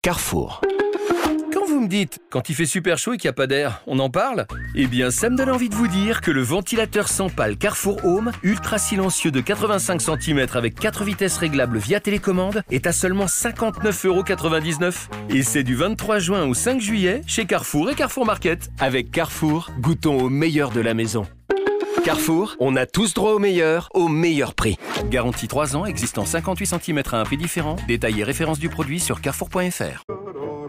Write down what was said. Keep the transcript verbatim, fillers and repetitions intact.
Carrefour. Quand vous me dites, quand il fait super chaud et qu'il n'y a pas d'air, on en parle? Eh bien, ça me donne envie de vous dire que le ventilateur sans pale Carrefour Home, ultra silencieux de quatre-vingt-cinq centimètres avec quatre vitesses réglables via télécommande, est à seulement cinquante-neuf euros quatre-vingt-dix-neuf. Et c'est du vingt-trois juin au cinq juillet chez Carrefour et Carrefour Market. Avec Carrefour, goûtons au meilleur de la maison. Carrefour, on a tous droit au meilleur, au meilleur prix. Garantie trois ans, existant cinquante-huit centimètres à un prix différent. Détail et référence du produit sur carrefour point F R.